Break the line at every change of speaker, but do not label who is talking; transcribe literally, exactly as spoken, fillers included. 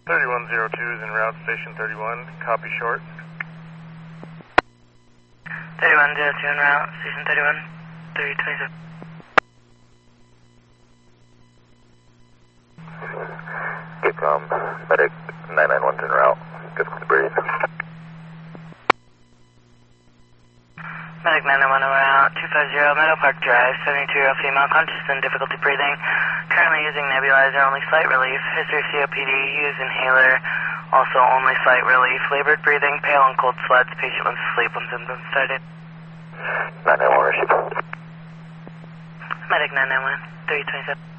thirty-one oh two is en route, station thirty-one, copy short.
thirty-one oh two en route, station thirty-one, three twenty-seven.
Get from medic nine nine one's en route, difficult to breathe.
Medic nine nine one en route, two fifty Meadow Park Drive, seventy-two-year-old female, conscious and difficulty breathing. Currently using nebulizer, only slight relief. History C O P D, use inhaler, also only slight relief. Labored breathing, pale and cold sweats. Patient went to sleep when symptoms started.
nine nine one, receive.
Medic nine nine one, three twenty-seven.